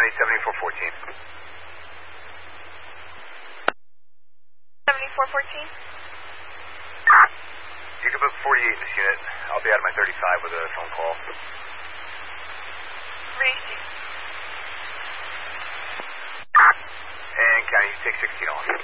County 7414. 7414? You can put 48 in this unit. I'll be out of my 35 with a phone call. Receive. And County, you take 16 on.